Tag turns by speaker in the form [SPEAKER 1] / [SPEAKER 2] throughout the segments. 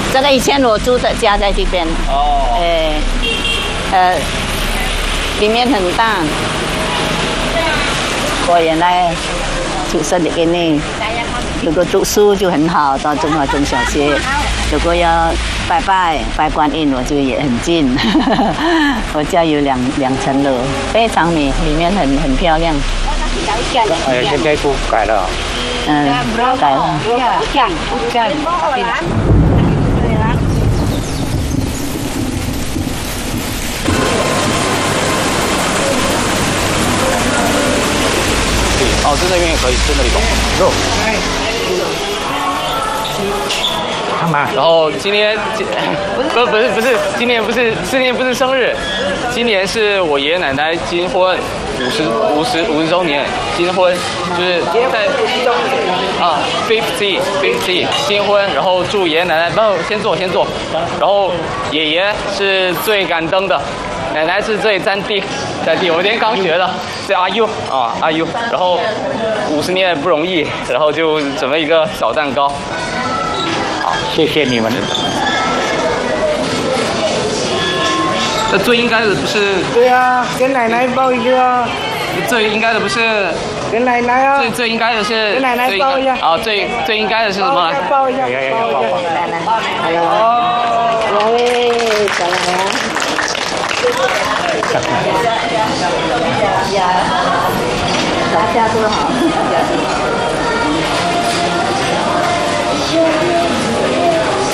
[SPEAKER 1] 这个以前我住的家在这边。哦。里面很大。我原来出生的给你，如果读书就很好，到中华中小学。如果要拜观音，我就也很近。我家有两层楼，非常美，里面很漂亮。
[SPEAKER 2] 哎，现在都改了。
[SPEAKER 1] 改了。
[SPEAKER 2] 哦，在那边也可以，在那里走。走。干嘛？然后今天不是，今年不是生日，今年是我爷爷奶奶金婚50周年，金婚就是在50金婚，然后祝爷爷奶奶，先坐，然后爷爷是最感动的，奶奶是最占地，我今天刚学的，是阿 U 啊阿 U， 然后50年不容易，然后就准备一个小蛋糕。好，谢谢你们。这最应该的不是？
[SPEAKER 3] 对啊，跟奶奶抱一个啊。
[SPEAKER 2] 最应该的不是？
[SPEAKER 3] 跟奶奶啊。
[SPEAKER 2] 最应该的是？
[SPEAKER 3] 跟奶奶抱一下。
[SPEAKER 2] 啊，最应该的是什么？
[SPEAKER 3] 抱一下。
[SPEAKER 1] 奶奶。
[SPEAKER 3] 哦，来嘞，小奶奶。
[SPEAKER 1] 大家都好。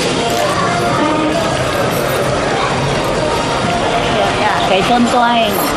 [SPEAKER 1] 给tôn toai